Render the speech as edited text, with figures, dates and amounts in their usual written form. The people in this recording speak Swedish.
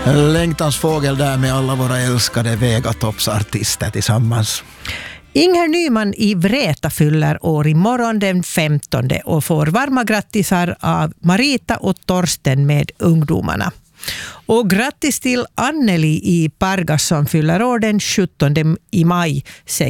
Längtansfågel där med alla våra älskade Vegatops-artister tillsammans. Inger Nyman i Vreta fyller år imorgon den 15 och får varma grattisar av Marita och Torsten med ungdomarna. Och grattis till Anneli i Pargas som fyller år den 17 i maj, säger